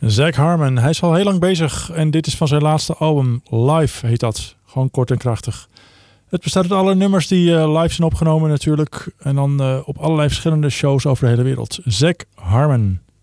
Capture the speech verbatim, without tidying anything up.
Zack Harmon, hij is al heel lang bezig en dit is van zijn laatste album. Live heet dat. Gewoon kort en krachtig. Het bestaat uit alle nummers die uh, live zijn opgenomen natuurlijk. En dan uh, op allerlei verschillende shows over de hele wereld. Zack Harmon.